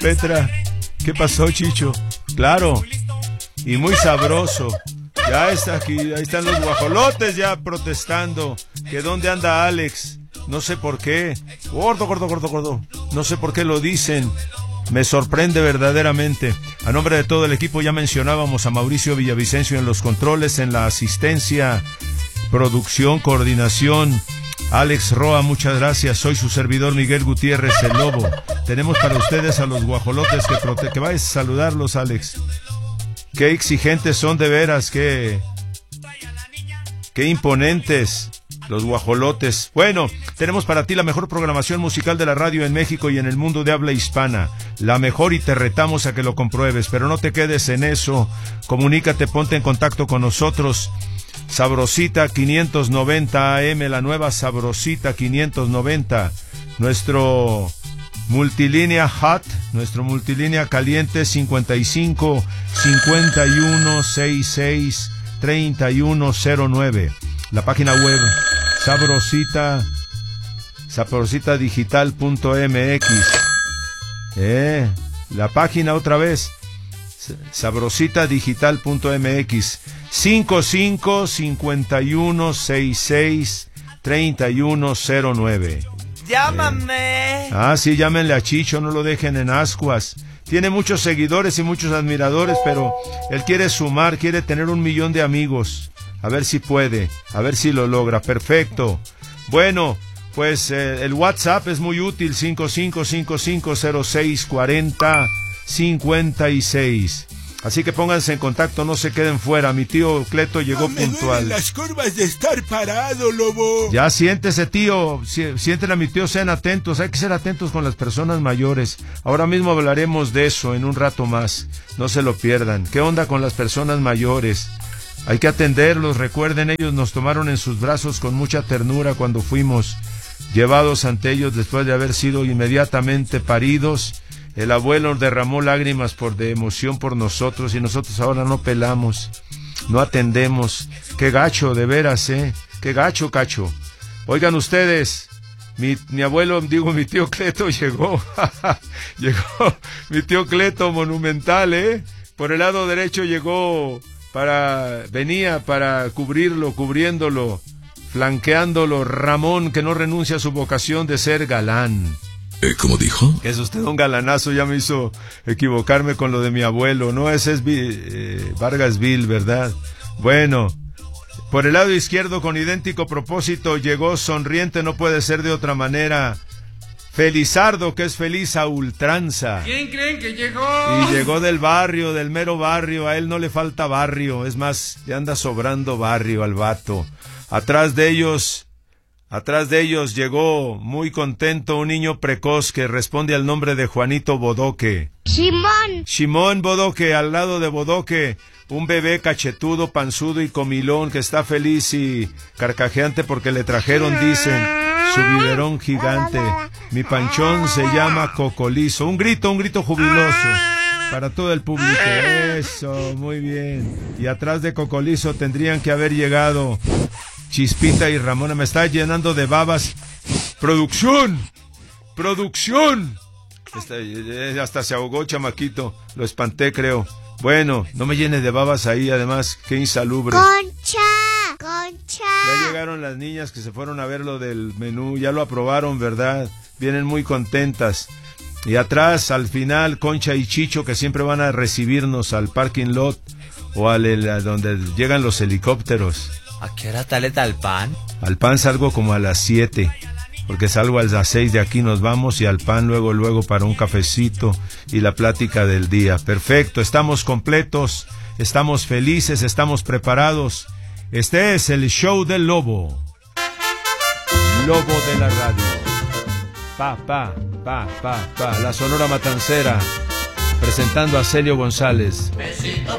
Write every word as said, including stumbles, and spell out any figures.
Petra, ¿qué pasó, Chicho? Claro, y muy sabroso. Ya está aquí, ahí están los guajolotes ya protestando. Que dónde anda Alex, no sé por qué. Gordo, gordo, gordo, gordo. No sé por qué lo dicen. Me sorprende verdaderamente. A nombre de todo el equipo ya mencionábamos a Mauricio Villavicencio en los controles, en la asistencia, producción, coordinación. Alex Roa, muchas gracias. Soy su servidor Miguel Gutiérrez, el Lobo. Tenemos para ustedes a los guajolotes que prote... que vayas a saludarlos, Alex. Qué exigentes son de veras, qué... qué imponentes los guajolotes. Bueno, tenemos para ti la mejor programación musical de la radio en México y en el mundo de habla hispana. La mejor, y te retamos a que lo compruebes, pero no te quedes en eso. Comunícate, ponte en contacto con nosotros. Sabrosita quinientos noventa A M, la nueva Sabrosita quinientos noventa. Nuestro multilínea hot, nuestro multilínea caliente, cincuenta y cinco, cincuenta y uno, sesenta y seis, treinta y uno cero nueve. La página web Sabrosita, sabrosita digital punto m x. Eh, la página otra vez, sabrosita digital punto m x. cincuenta y cinco, cincuenta y uno, sesenta y seis, treinta y uno cero nueve. Llámame. Eh. Ah, sí, llámenle a Chicho, no lo dejen en ascuas. Tiene muchos seguidores y muchos admiradores, pero él quiere sumar, quiere tener un millón de amigos. A ver si puede, a ver si lo logra. Perfecto. Bueno, pues eh, el WhatsApp es muy útil, cinco cinco cinco cinco cero seis cuatro cero cinco seis. Así que pónganse en contacto, no se queden fuera. Mi tío Cleto llegó no me puntual. Las curvas de estar parado, Lobo. Ya siéntese, tío. Si, sienten a mi tío, sean atentos. Hay que ser atentos con las personas mayores. Ahora mismo hablaremos de eso en un rato más. No se lo pierdan. ¿Qué onda con las personas mayores? Hay que atenderlos. Recuerden, ellos nos tomaron en sus brazos con mucha ternura cuando fuimos llevados ante ellos después de haber sido inmediatamente paridos. El abuelo derramó lágrimas por de emoción por nosotros y nosotros ahora no pelamos, no atendemos. Qué gacho, de veras, ¿eh? Qué gacho, cacho. Oigan ustedes, mi, mi abuelo, digo, mi tío Cleto llegó. Llegó mi tío Cleto monumental, ¿eh? Por el lado derecho llegó para, venía para cubrirlo, cubriéndolo, flanqueándolo, Ramón, que no renuncia a su vocación de ser galán. ¿Cómo dijo? Que es usted un galanazo, ya me hizo equivocarme con lo de mi abuelo. No, ese es eh, Vargasville, ¿verdad? Bueno, por el lado izquierdo, con idéntico propósito, llegó sonriente, no puede ser de otra manera, Felizardo, que es feliz a ultranza. ¿Quién creen que llegó? Y llegó del barrio, del mero barrio. A él no le falta barrio, es más, le anda sobrando barrio al vato. Atrás de ellos... Atrás de ellos llegó, muy contento, un niño precoz que responde al nombre de Juanito Bodoque. Simón. Simón Bodoque, al lado de Bodoque, un bebé cachetudo, panzudo y comilón que está feliz y carcajeante porque le trajeron, dicen, su biberón gigante. Mi panchón se llama Cocolizo. Un grito, un grito jubiloso para todo el público. Eso, muy bien. Y atrás de Cocolizo tendrían que haber llegado Chispita y Ramona. Me está llenando de babas. ¡Producción! ¡Producción! Está, hasta se ahogó, chamaquito. Lo espanté, creo. Bueno, no me llene de babas ahí, además, qué insalubre. ¡Concha! ¡Concha! Ya llegaron las niñas que se fueron a ver lo del menú. Ya lo aprobaron, ¿verdad? Vienen muy contentas. Y atrás, al final, Concha y Chicho, que siempre van a recibirnos al parking lot o al el, a donde llegan los helicópteros. ¿A qué hora sale Talpan? Al Pan salgo como a las siete, porque salgo a las seis de aquí, nos vamos, y al Pan luego, luego para un cafecito y la plática del día. Perfecto, estamos completos, estamos felices, estamos preparados. Este es el show del Lobo. Lobo de la radio. Pa, pa, pa, pa, pa, la Sonora Matancera, presentando a Celio González. Besito